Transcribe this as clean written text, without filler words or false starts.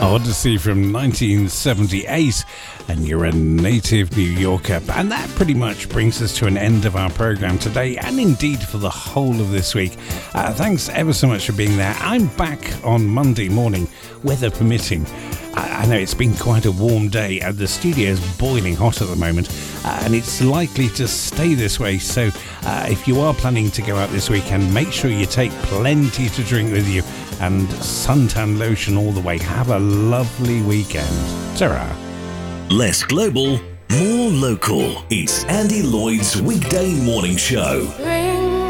Odyssey from 1978, and you're a native New Yorker. And that pretty much brings us to an end of our programme today, and indeed for the whole of this week. Thanks ever so much for being there. I'm back on Monday morning, weather permitting. I know it's been quite a warm day, and the studio is boiling hot at the moment, and it's likely to stay this way. So if you are planning to go out this weekend, make sure you take plenty to drink with you and suntan lotion all the way. Have a lovely weekend. Ta-ra. Less global, more local. It's Andy Lloyd's weekday morning show.